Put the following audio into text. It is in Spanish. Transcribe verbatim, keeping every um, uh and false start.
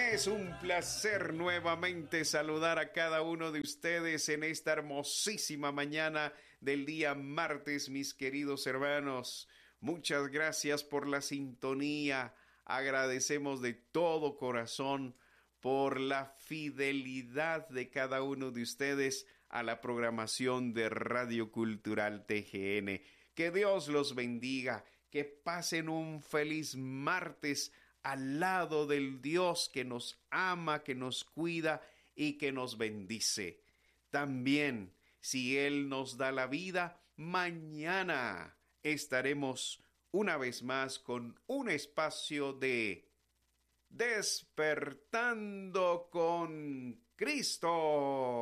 Es un placer nuevamente saludar a cada uno de ustedes en esta hermosísima mañana del día martes, mis queridos hermanos. Muchas gracias por la sintonía. Agradecemos de todo corazón por la fidelidad de cada uno de ustedes a la programación de Radio Cultural T G N. Que Dios los bendiga, que pasen un feliz martes al lado del Dios que nos ama, que nos cuida y que nos bendice. También, si Él nos da la vida, mañana estaremos una vez más con un espacio de Despertando con Cristo.